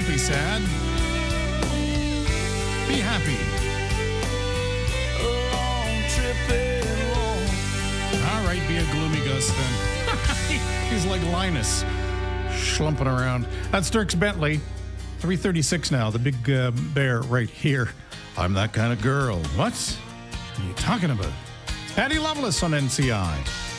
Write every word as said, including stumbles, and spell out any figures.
Don't be sad. Be happy. All right, be a gloomy Gus then. He's like Linus, schlumping around. That's Dierks Bentley. three thirty-six now, the big uh, bear right here. I'm that kind of girl. What? What are you talking about? It's Patty Loveless on N C I.